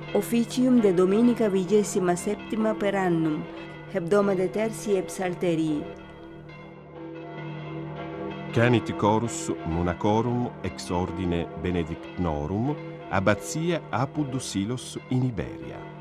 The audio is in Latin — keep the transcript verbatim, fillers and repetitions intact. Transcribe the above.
Officium de Dominica vigesima septima per annum, hebdoma de tertii et psalterii. Canit chorus monacorum ex ordine benedictinorum, abbatia Apud Silos in Iberia.